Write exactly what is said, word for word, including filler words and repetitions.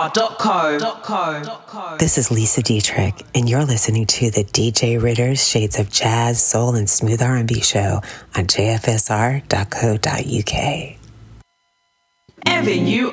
R dot co. This is Lisa Dietrich, and you're listening to the D J Ritter's Shades of Jazz, Soul, and Smooth R and B show on J F S R dot co dot U K. Evan, you